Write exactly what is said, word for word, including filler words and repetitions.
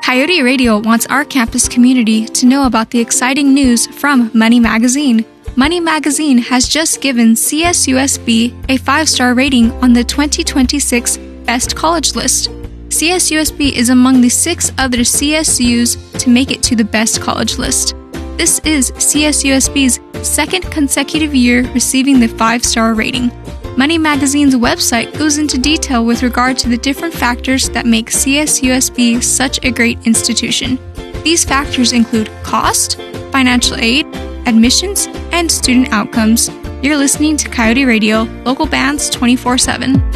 Coyote Radio wants our campus community to know about the exciting news from Money Magazine. Money Magazine has just given C S U S B a five-star rating on the twenty twenty-six Best College list. C S U S B is among the six other C S Us to make it to the Best College list. This is C S U S B's second consecutive year receiving the five-star rating. Money Magazine's website goes into detail with regard to the different factors that make C S U S B such a great institution. These factors include cost, financial aid, admissions, and student outcomes. You're listening to Coyote Radio, local bands twenty-four seven.